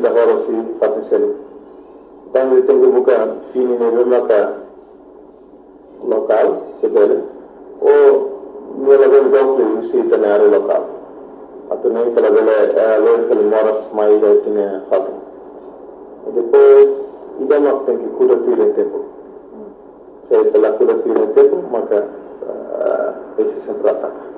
kita horosi patisel tangi tengu buka fini ne bemaka lokal sebele o nela ben dokle usi tanare lokal atau nem pela bele local moras mai tine fatu depois idama tem que cura tudo tempo se pela cura tudo tempo maka esse sempre ataca